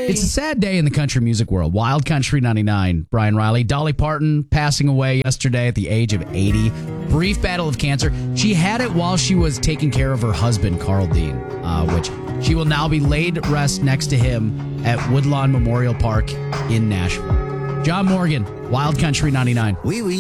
It's a sad day in the country music world. Wild Country 99, Brian Riley. Dolly Parton passing away yesterday at the age of 80. Brief battle of cancer. She had it while she was taking care of her husband, Carl Dean, which she will now be laid to rest next to him at Woodlawn Memorial Park in Nashville. John Morgan, Wild Country 99.